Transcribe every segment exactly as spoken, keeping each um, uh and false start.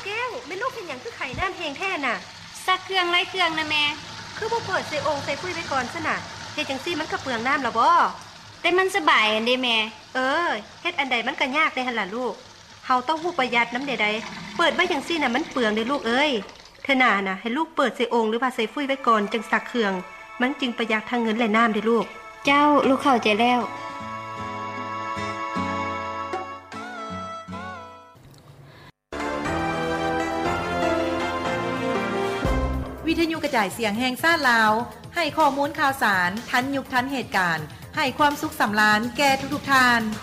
แก้วแม่ลูกเป็นหยังคือไข่น้ำแห้งแท้น่ะซักเครื่องไล่เครื่องนะแม่คือบ่เปิดใส่องค์ใส่ปุ้ยไว้ก่อนซะน่ะเฮ็ดจังซี่มันก็เปลืองน้ำล่ะบ่แต่มันสบายอันเด้แม่เออเฮ็ดอันใดมันก็ยากได้หั่นล่ะลูกเฮาต้องรู้ประหยัดน้ำใดๆเปิดไว้จังซี่น่ะมันเปลืองเด้ลูกเอ้ยเธอน่ะน่ะให้ลูกเปิดใส่องค์หรือว่าใส่ปุ้ยไว้ก่อนจังซักเครื่องมันจึงประหยัดทั้งเงินและน้ำเด้ลูกเจ้าลูกเข้าใจแล้ววิทยุกระจายเสียงแห่งชาติลาวให้ข้อมูลข่าวสารทันยุคทันเหตุการณ์ให้ความสุขสำราญแก่ทุกๆท่าน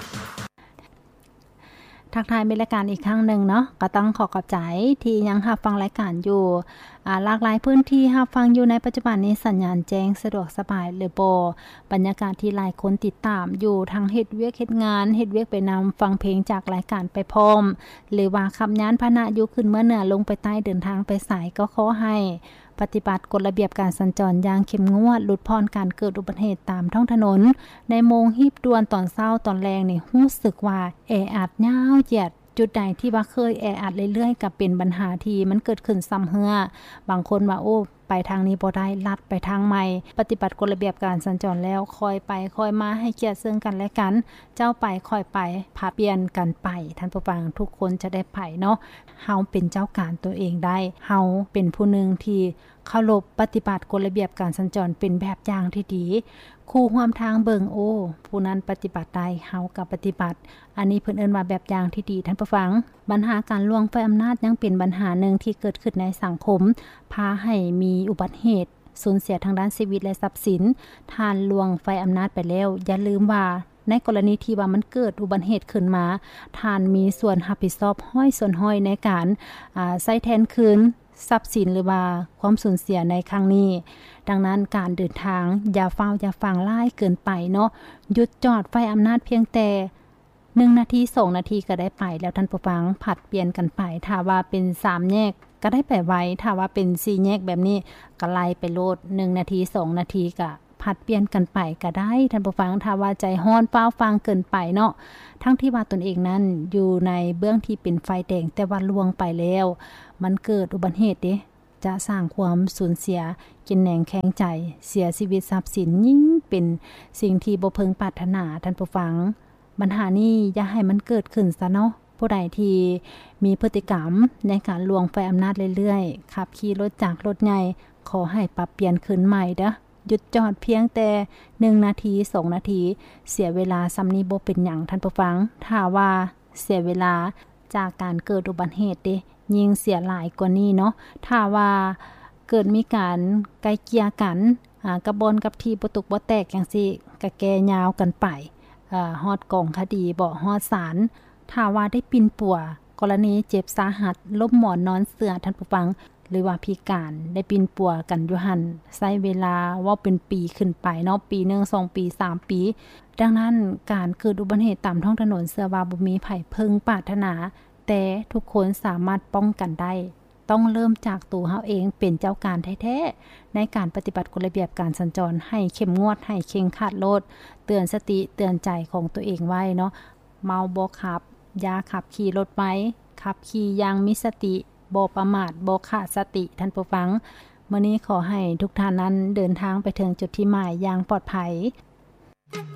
ทักทายเป็นรายการอีกครั้งหนึ่งเนาะก็ต้องขอขอบใจที่ยังรับฟังรายการอยู่อ่าหลากหลายพื้นที่รับฟังอยู่ในปัจจุบันนี้สัญญาณแจ้งสะดวกสบายหรือบ่บรรยากาศที่หลายคนติดตามอยู่ทั้งเฮ็ดเวียกเฮ็ดงานเฮ็ดเวียกไปนำฟังเพลงจากรายการไปพร้อมหรือว่าขับยานพาหนะอยู่ขึ้นเมื่อเหนือลงไปใต้เดินทางไปสายก็ขอให้ปฏิบัติกฎระเบียบการสัญจรอย่างเข้มงวดลดพรการเกิดอุบัติเหตุตามท้องถนนในโมงฮีบด่วนตอนเช้าตอนแรงนี่รู้สึกว่าแออัดยาวเหยียดจุดใดที่ว่าเคยแออัดเรื่อยๆกับเป็นปัญหาที่มันเกิดขึ้นซ้ำเฮือบางคนว่าโอ้ไปทางนี้บ่ได้ลัดไปทางใหม่ปฏิบัติกฎระเบียบการสัญจรแล้วคอยไปคอยมาให้เกียรติซึ่งกันและกันเจ้าไปคอยไปผลัดเปลี่ยนกันไปท่านผู้ฟังทุกคนจะได้ไผเนาะเฮาเป็นเจ้าการตัวเองได้เฮาเป็นผู้หนึ่งที่เคารพปฏิบัติกฎระเบียบการสัญจรเป็นแบบอย่างที่ดีคู่ร่วมทางเบิงโอ้ผู้นั้นปฏิบัติได้เฮาก็ปฏิบัติอันนี้เพิ่นเอิ้นว่าแบบอย่างที่ดีท่านผู้ฟังปัญหาการล่วงไฟอำนาจยังเป็นปัญหาหนึ่งที่เกิดขึ้นในสังคมพาให้มีอุบัติเหตุสูญเสียทางด้านชีวิตและทรัพย์สินทานล่วงไฟอำนาจไปแล้วอย่าลืมว่าในกรณีที่ว่ามันเกิดอุบัติเหตุขึ้นมาทานมีส่วนรับผิดชอบห้อยส่วนห้อยในการอ่าใช้แทนคืนทรัพย์สินหรือว่าความสูญเสียในครั้งนี้ดังนั้นการเดินทางอย่าเฝ้าอย่าฟังล่ายเกินไปเนาะหยุดจอดไฟอำนาจเพียงแต่หนึ่งนาทีสองนาทีก็ได้ไปแล้วท่านผู้ฟังผัดเปลี่ยนกันไปถ้าว่าเป็นสามแยกก็ได้ไปไว้ถ้าว่าเป็นสี่แยกแบบนี้ก็ไล่ไปโลดหนึ่งนาทีสองนาทีก็ผัดเปลี่ยนกันไปก็ได้ท่านผู้ฟังถ้าว่าใจฮ้อนฟ้าวฟังเกินไปเนาะทั้งที่ว่าตนเองนั้นอยู่ในเบื้องที่เป็นไฟแดงแต่ว่าล่วงไปแล้วมันเกิดอุบัติเหตุเด้จะสร้างความสูญเสียกินแหนงแข็งใจเสียชีวิตทรัพย์สินยิ่งเป็นสิ่งที่บ่พึงปรารถนาท่านผู้ฟังปัญหานี้อย่าให้มันเกิดขึ้นซะเนาะผู้ใดที่มีพฤติกรรมในการลวงไฟอำนาจเรื่อยๆขับขี่รถจากรถใหญ่ขอให้ปรับเปลี่ยนขึ้นใหม่เด้อหยุดจอดเพียงแต่หนึ่งนาทีสองนาทีเสียเวลาซ้ำนี้บ่เป็นหยังท่านผู้ฟังถ้าว่าเสียเวลาจากการเกิดอุบัติเหตุเด้ยิ่งเสียหลายกว่านี้เนาะถ้าว่าเกิดมีการไกลเกลี่ยกันอ่ากระบวนกับที่บ่ตกบ่แตกจังซี่ก็แก้ยาวกันไปอ่าฮอดกองคดีบ่ฮอดศาลถ้าว่าได้ปิ่นปัวกรณีเจ็บสาหัสล้มหมอนนอนเสื่อท่านผู้ฟังหรือว่าพิการได้ปิ่นปัวกันอยู่หั่นใช้เวลาว่าเป็นปีขึ้นไปเนาะปีหนึ่ง สองปีสามปีดังนั้นการเกิดอุบัติเหตุตามท้องถนนเชื่อว่าบ่มีไผเพิ่งปรารถนาแต่ทุกคนสามารถป้องกันได้ต้องเริ่มจากตัวเฮาเองเป็นเจ้าการแท้ๆในการปฏิบัติกฎระเบียบการสัญจรให้เข้มงวดให้เคร่งครัดโลดเตือนสติเตือนใจของตัวเองไว้เนาะเมาบ่ขับอย่าขับขี่รถไว้ขับขี่อย่างมีสติบ่ประมาทบ่ขาดสติท่านผู้ฟังมื้อนี้ขอให้ทุกท่านนั้นเดินทางไปถึงจุดที่หมายอย่างปลอดภัย